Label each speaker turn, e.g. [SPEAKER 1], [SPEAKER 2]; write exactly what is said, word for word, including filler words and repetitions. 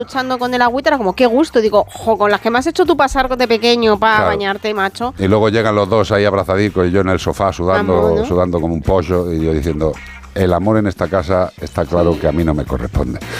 [SPEAKER 1] luchando con el agüita, era como, qué gusto. Digo, jo, con las que me has hecho tú pasar de pequeño para
[SPEAKER 2] Claro.
[SPEAKER 1] bañarte, macho.
[SPEAKER 2] Y luego llegan los dos ahí abrazadicos y yo en el sofá sudando,
[SPEAKER 1] Amor, ¿no?
[SPEAKER 2] sudando como un pollo y yo diciendo, el amor en esta casa está claro que a mí no me corresponde.